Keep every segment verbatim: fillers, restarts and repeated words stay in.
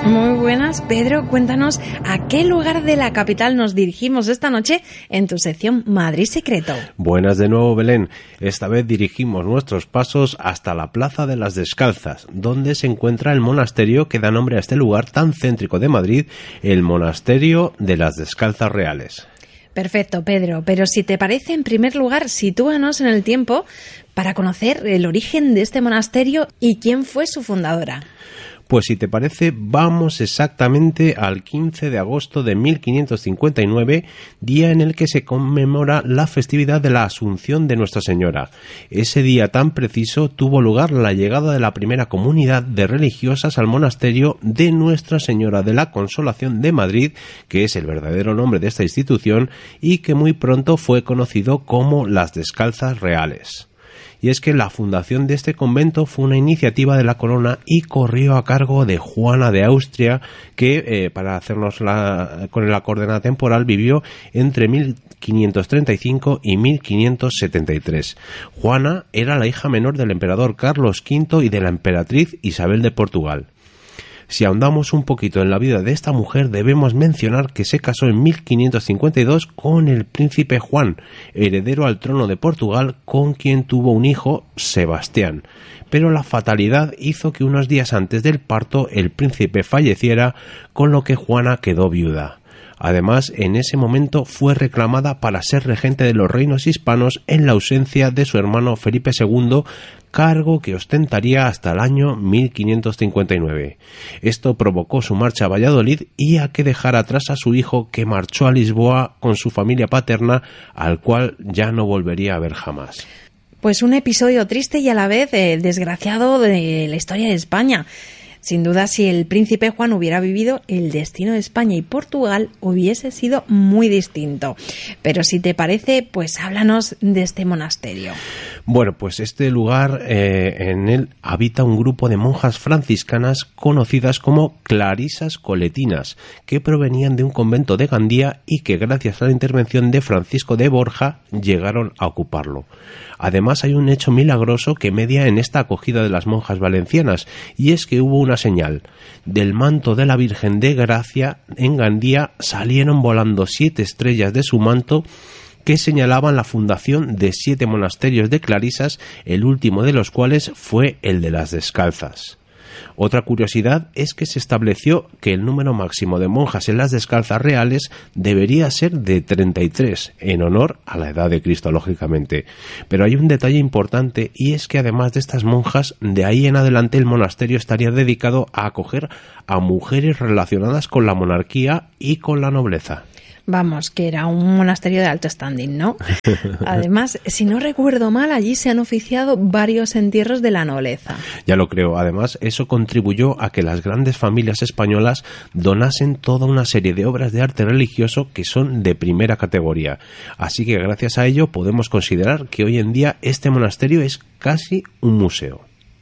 Muy buenas, Pedro. Cuéntanos a qué lugar de la capital nos dirigimos esta noche en tu sección Madrid Secreto. Buenas de nuevo, Belén. Esta vez dirigimos nuestros pasos hasta la Plaza de las Descalzas, donde se encuentra el monasterio que da nombre a este lugar tan céntrico de Madrid, el Monasterio de las Descalzas Reales. Perfecto, Pedro, pero si te parece, en primer lugar, sitúanos en el tiempo para conocer el origen de este monasterio y quién fue su fundadora. Pues si te parece, vamos exactamente al quince de agosto de mil quinientos cincuenta y nueve, día en el que se conmemora la festividad de la Asunción de Nuestra Señora. Ese día tan preciso tuvo lugar la llegada de la primera comunidad de religiosas al monasterio de Nuestra Señora de la Consolación de Madrid, que es el verdadero nombre de esta institución y que muy pronto fue conocido como las Descalzas Reales. Y es que la fundación de este convento fue una iniciativa de la corona y corrió a cargo de Juana de Austria, que, eh, para hacernos la, con la coordenada temporal, vivió entre mil quinientos treinta y cinco y mil quinientos setenta y tres. Juana era la hija menor del emperador Carlos quinto y de la emperatriz Isabel de Portugal. Si ahondamos un poquito en la vida de esta mujer, debemos mencionar que se casó en mil quinientos cincuenta y dos con el príncipe Juan, heredero al trono de Portugal, con quien tuvo un hijo, Sebastián. Pero la fatalidad hizo que unos días antes del parto el príncipe falleciera, con lo que Juana quedó viuda. Además, en ese momento fue reclamada para ser regente de los reinos hispanos en la ausencia de su hermano Felipe segundo, cargo que ostentaría hasta el año mil quinientos cincuenta y nueve. Esto provocó su marcha a Valladolid y a que dejara atrás a su hijo, que marchó a Lisboa con su familia paterna, al cual ya no volvería a ver jamás. Pues un episodio triste y a la vez eh, desgraciado de la historia de España. Sin duda, si el príncipe Juan hubiera vivido, el destino de España y Portugal hubiese sido muy distinto. Pero si te parece, pues háblanos de este monasterio. Bueno, pues este lugar, eh, en él habita un grupo de monjas franciscanas conocidas como clarisas coletinas, que provenían de un convento de Gandía y que gracias a la intervención de Francisco de Borja llegaron a ocuparlo. Además, hay un hecho milagroso que media en esta acogida de las monjas valencianas, y es que hubo una señal. Del manto de la Virgen de Gracia en Gandía salieron volando siete estrellas de su manto que señalaban la fundación de siete monasterios de clarisas, el último de los cuales fue el de las Descalzas. Otra curiosidad es que se estableció que el número máximo de monjas en las Descalzas Reales debería ser de treinta y tres, en honor a la edad de Cristo, lógicamente. Pero hay un detalle importante, y es que además de estas monjas, de ahí en adelante el monasterio estaría dedicado a acoger a mujeres relacionadas con la monarquía y con la nobleza. Vamos, que era un monasterio de alto standing, ¿no? Además, si no recuerdo mal, allí se han oficiado varios entierros de la nobleza. Ya lo creo. Además, eso contribuyó a que las grandes familias españolas donasen toda una serie de obras de arte religioso que son de primera categoría. Así que gracias a ello podemos considerar que hoy en día este monasterio es casi un museo.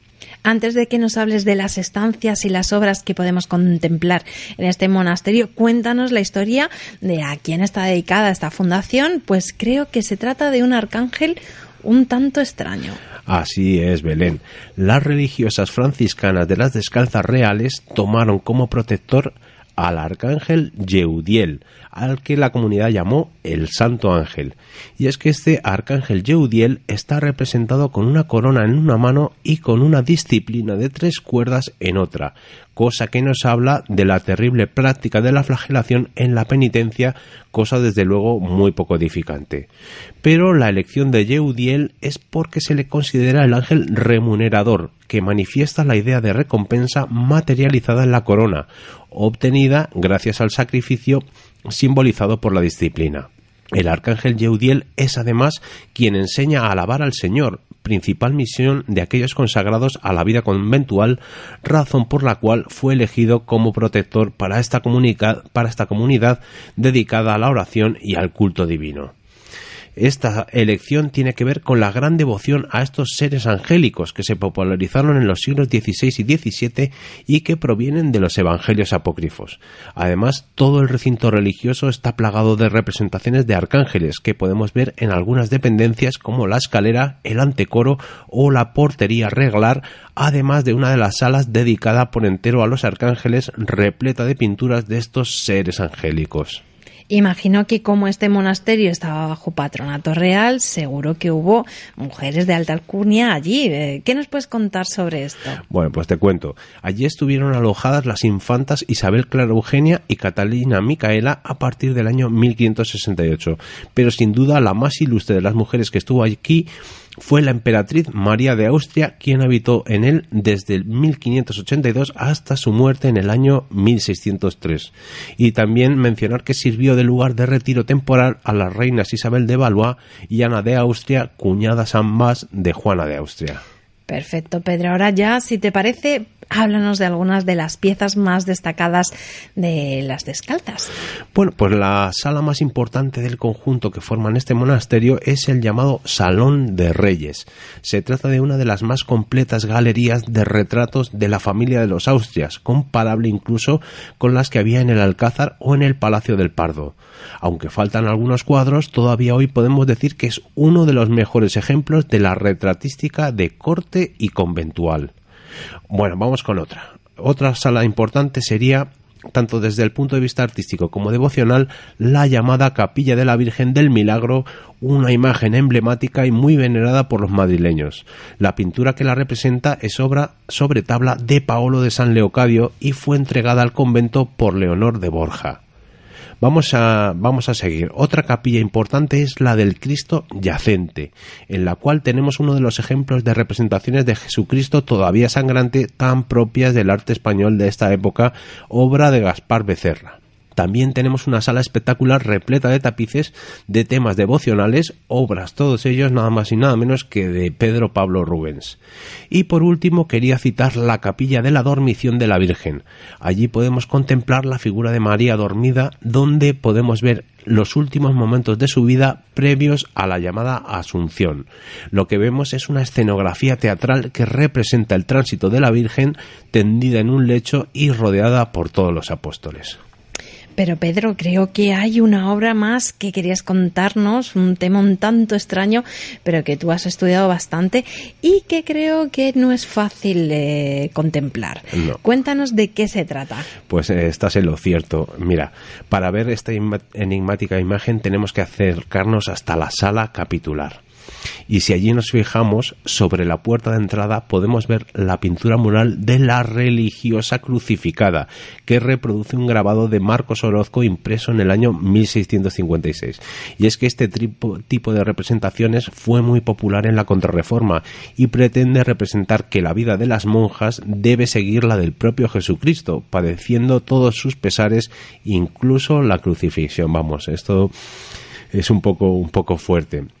Antes de que nos hables de las estancias y las obras que podemos contemplar en este monasterio, cuéntanos la historia de a quién está dedicada esta fundación, pues creo que se trata de un arcángel un tanto extraño. Así es, Belén. Las religiosas franciscanas de las Descalzas Reales tomaron como protector al arcángel Yeudiel, al que la comunidad llamó el Santo Ángel. Y es que este arcángel Yeudiel está representado con una corona en una mano y con una disciplina de tres cuerdas en otra, cosa que nos habla de la terrible práctica de la flagelación en la penitencia, cosa desde luego muy poco edificante. Pero la elección de Yeudiel es porque se le considera el ángel remunerador, que manifiesta la idea de recompensa materializada en la corona, obtenida gracias al sacrificio simbolizado por la disciplina. El arcángel Yeudiel es además quien enseña a alabar al Señor, principal misión de aquellos consagrados a la vida conventual, razón por la cual fue elegido como protector para esta comunidad, para esta comunidad dedicada a la oración y al culto divino. Esta elección tiene que ver con la gran devoción a estos seres angélicos que se popularizaron en los siglos dieciséis y diecisiete y que provienen de los evangelios apócrifos. Además, todo el recinto religioso está plagado de representaciones de arcángeles que podemos ver en algunas dependencias como la escalera, el antecoro o la portería reglar, además de una de las salas dedicada por entero a los arcángeles repleta de pinturas de estos seres angélicos. Imagino que como este monasterio estaba bajo patronato real, seguro que hubo mujeres de alta alcurnia allí. ¿Qué nos puedes contar sobre esto? Bueno, pues te cuento. Allí estuvieron alojadas las infantas Isabel Clara Eugenia y Catalina Micaela a partir del año mil quinientos sesenta y ocho. Pero sin duda la más ilustre de las mujeres que estuvo aquí fue la emperatriz María de Austria, quien habitó en él desde el mil quinientos ochenta y dos hasta su muerte en el año mil seiscientos tres. Y también mencionar que sirvió de lugar de retiro temporal a las reinas Isabel de Valois y Ana de Austria, cuñadas ambas de Juana de Austria. Perfecto, Pedro. Ahora ya, si te parece, háblanos de algunas de las piezas más destacadas de las descalzas. Bueno, pues la sala más importante del conjunto que forman este monasterio es el llamado Salón de Reyes. Se trata de una de las más completas galerías de retratos de la familia de los Austrias, comparable incluso con las que había en el Alcázar o en el Palacio del Pardo. Aunque faltan algunos cuadros, todavía hoy podemos decir que es uno de los mejores ejemplos de la retratística de corte y conventual. Bueno, vamos con otra. Otra sala importante sería, tanto desde el punto de vista artístico como devocional, la llamada Capilla de la Virgen del Milagro, una imagen emblemática y muy venerada por los madrileños. La pintura que la representa es obra sobre tabla de Paolo de San Leocadio y fue entregada al convento por Leonor de Borja. Vamos a, vamos a seguir. Otra capilla importante es la del Cristo Yacente, en la cual tenemos uno de los ejemplos de representaciones de Jesucristo todavía sangrante tan propias del arte español de esta época, obra de Gaspar Becerra. También tenemos una sala espectacular repleta de tapices de temas devocionales, obras todos ellos nada más y nada menos que de Pedro Pablo Rubens. Y por último quería citar la capilla de la Dormición de la Virgen. Allí podemos contemplar la figura de María dormida, donde podemos ver los últimos momentos de su vida previos a la llamada Asunción. Lo que vemos es una escenografía teatral que representa el tránsito de la Virgen tendida en un lecho y rodeada por todos los apóstoles. Pero Pedro, creo que hay una obra más que querías contarnos, un tema un tanto extraño, pero que tú has estudiado bastante y que creo que no es fácil eh, contemplar. No. Cuéntanos de qué se trata. Pues eh, estás en lo cierto. Mira, para ver esta enigmática imagen tenemos que acercarnos hasta la sala capitular. Y si allí nos fijamos, sobre la puerta de entrada podemos ver la pintura mural de la religiosa crucificada, que reproduce un grabado de Marcos Orozco impreso en el año mil seiscientos cincuenta y seis. Y es que este tipo, tipo de representaciones fue muy popular en la Contrarreforma y pretende representar que la vida de las monjas debe seguir la del propio Jesucristo, padeciendo todos sus pesares, incluso la crucifixión. Vamos, esto es un poco, un poco fuerte.